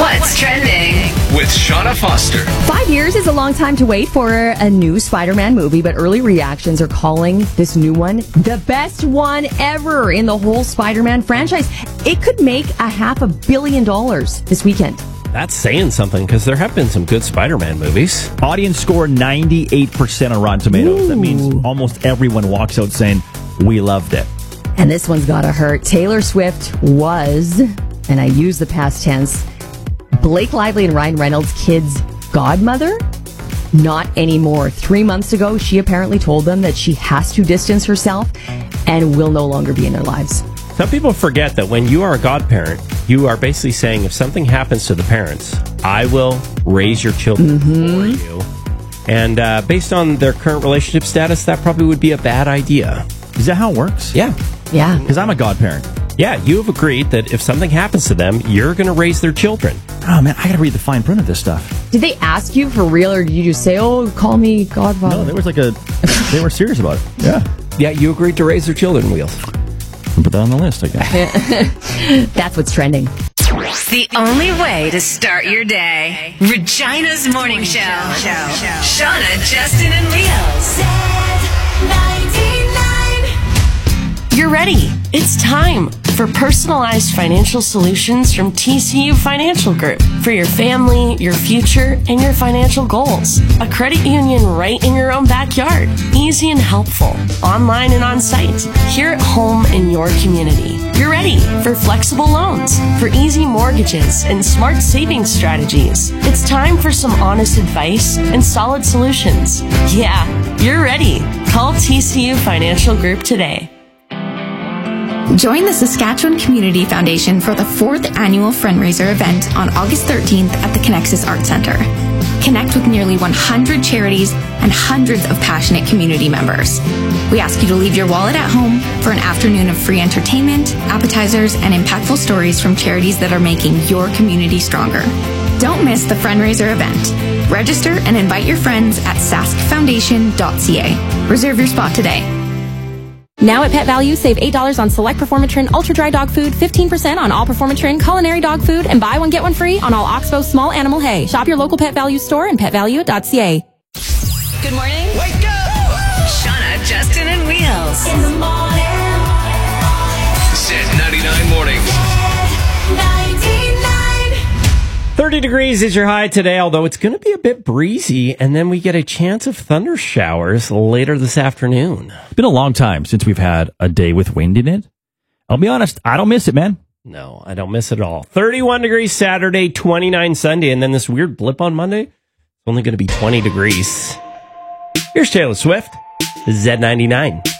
What's trending? With Shauna Foster. 5 years is a long time to wait for a new Spider-Man movie, but early reactions are calling this new one the best one ever in the whole Spider-Man franchise. It could make $500 million this weekend. That's saying something, because there have been some good Spider-Man movies. Audience score 98% on Rotten Tomatoes. Ooh. That means almost everyone walks out saying, we loved it. And this one's gotta hurt. Taylor Swift was, and I use the past tense, Blake Lively and Ryan Reynolds' kid's godmother? Not anymore. 3 months ago, she apparently told them that she has to distance herself and will no longer be in their lives. Some people forget that when you are a godparent, you are basically saying, if something happens to the parents, I will raise your children for you. And based on their current relationship status, that probably would be a bad idea. Is that how it works? Yeah. Yeah. Because I'm a godparent. Yeah, you have agreed that if something happens to them, you're going to raise their children. Oh, man, I got to read the fine print of this stuff. Did they ask you for real, or did you just say, oh, call me godfather? No, there was they were serious about it. Yeah. Yeah, you agreed to raise their children, Wheels. Put that on the list, I guess. That's what's trending. The only way to start your day. Regina's Morning Show. Shauna, Justin, and Wheels. You're ready. It's time for personalized financial solutions from TCU Financial Group for your family, your future, and your financial goals. A credit union right in your own backyard. Easy and helpful. Online and on site. Here at home in your community. You're ready for flexible loans, for easy mortgages, and smart savings strategies. It's time for some honest advice and solid solutions. Yeah, you're ready. Call TCU Financial Group today. Join the Saskatchewan Community Foundation for the 4th annual Friendraiser event on August 13th at the Connexus Arts Centre. Connect with nearly 100 charities and hundreds of passionate community members. We ask you to leave your wallet at home for an afternoon of free entertainment, appetizers, and impactful stories from charities that are making your community stronger. Don't miss the Friendraiser event. Register and invite your friends at saskfoundation.ca. Reserve your spot today. Now at Pet Value, save $8 on select Performatrin Ultra Dry Dog Food, 15% on all Performatrin Culinary Dog Food, and buy one, get one free on all Oxbow Small Animal Hay. Shop your local Pet Value store and petvalue.ca. Good morning. Wake up! Shauna, Justin, and Wheels. In the morning. Set 99 mornings. 30 degrees is your high today, although it's going to be a bit breezy, and then we get a chance of thunder showers later this afternoon. It's been a long time since we've had a day with wind in it. I'll be honest, I don't miss it, man. No, I don't miss it at all. 31 degrees Saturday, 29 Sunday, and then this weird blip on Monday. It's only going to be 20 degrees. Here's Taylor Swift, Z99.